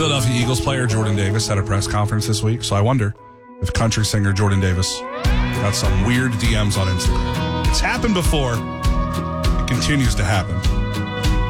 Philadelphia Eagles player Jordan Davis had a press conference this week, so I wonder if country singer Jordan Davis got some weird DMs on Instagram. It's happened before. It continues to happen.